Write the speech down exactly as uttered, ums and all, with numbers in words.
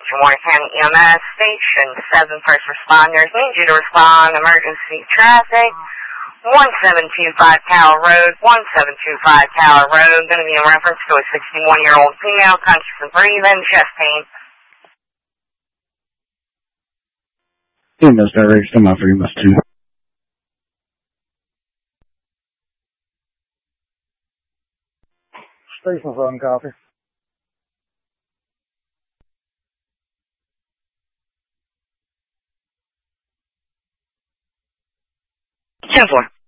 Attention, Warner County E M S, Station seven first responders. Need you to respond. Emergency traffic. one seven two five Tower Road. one seven two five Tower Road. Going to be in reference to a sixty-one-year-old female, conscious of breathing, chest pain. E M S direct, come out for E M S two. Station phone copy. ten four.